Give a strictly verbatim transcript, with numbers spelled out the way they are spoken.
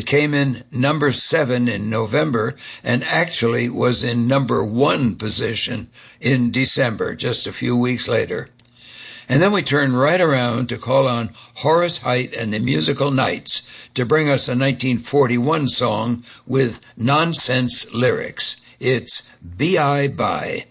came in number seven in November and actually was in number one position in December, just a few weeks later. And then we turn right around to call on Horace Heidt and the Musical Knights to bring us a nineteen forty-one song with nonsense lyrics. It's B I Bye.